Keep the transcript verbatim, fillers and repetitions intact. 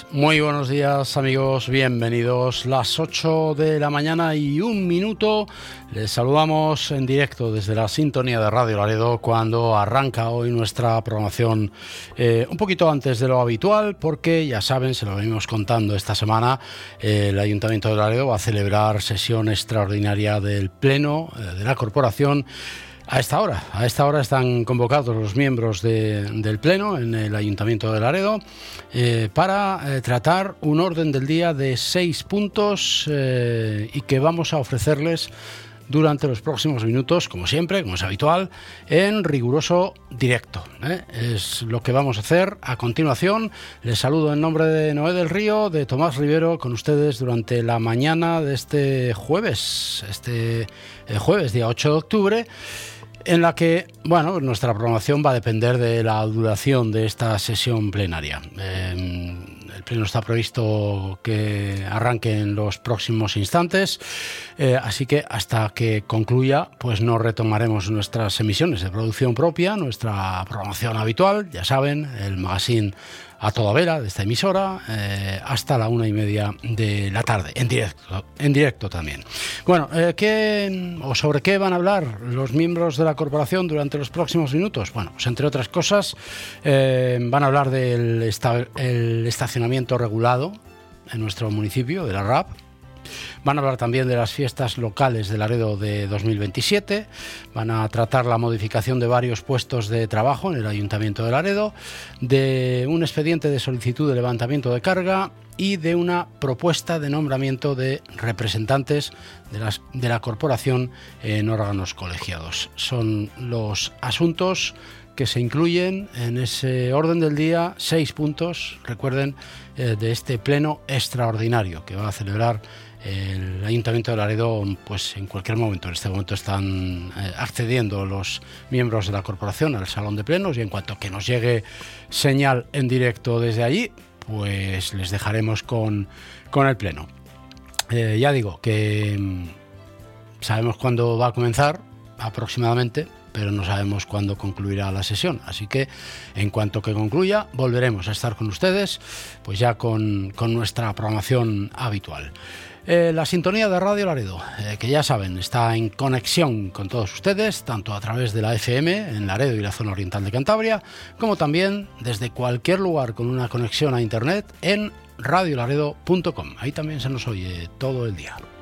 Muy buenos días, amigos, bienvenidos. Las ocho de la mañana y un minuto. Les saludamos en directo desde la sintonía de Radio Laredo cuando arranca hoy nuestra programación eh, un poquito antes de lo habitual, porque ya saben, se lo venimos contando esta semana, eh, el Ayuntamiento de Laredo va a celebrar sesión extraordinaria del Pleno eh, de la Corporación. A esta hora, a esta hora están convocados los miembros de, del Pleno en el Ayuntamiento de Laredo eh, para eh, tratar un orden del día de seis puntos eh, y que vamos a ofrecerles durante los próximos minutos, como siempre, como es habitual, en riguroso directo. ¿eh? Es lo que vamos a hacer a continuación. Les saludo en nombre de Noé del Río, de Tomás Rivero, con ustedes durante la mañana de este jueves, este eh, jueves, día ocho de octubre, en la que, bueno, nuestra programación va a depender de la duración de esta sesión plenaria. Eh, el pleno está previsto que arranque en los próximos instantes, eh, así que hasta que concluya, pues no retomaremos nuestras emisiones de producción propia, nuestra programación habitual, ya saben, el magazine a toda vela de esta emisora, eh, hasta la una y media de la tarde, en directo, en directo también. Bueno, eh, ¿qué, o sobre qué van a hablar los miembros de la corporación durante los próximos minutos? Bueno, pues entre otras cosas, eh, van a hablar del esta, el estacionamiento regulado en nuestro municipio, de la R A P. Van a hablar también de las fiestas locales de Laredo de dos mil veintisiete, van a tratar la modificación de varios puestos de trabajo en el Ayuntamiento de Laredo, de un expediente de solicitud de levantamiento de carga y de una propuesta de nombramiento de representantes de, las, de la corporación en órganos colegiados. Son los asuntos que se incluyen en ese orden del día, seis puntos, recuerden, eh, de este pleno extraordinario que va a celebrar el Ayuntamiento de Laredo, pues en cualquier momento. En este momento están eh, accediendo los miembros de la corporación al salón de plenos y en cuanto que nos llegue señal en directo desde allí, pues les dejaremos con, con el pleno. Eh, ya digo que mm, sabemos cuándo va a comenzar aproximadamente, pero no sabemos cuándo concluirá la sesión. Así que en cuanto que concluya, volveremos a estar con ustedes, pues ya con, con nuestra programación habitual. Eh, la sintonía de Radio Laredo, eh, que ya saben, está en conexión con todos ustedes, tanto a través de la F M en Laredo y la zona oriental de Cantabria, como también desde cualquier lugar con una conexión a internet en radio laredo punto com. Ahí también se nos oye todo el día.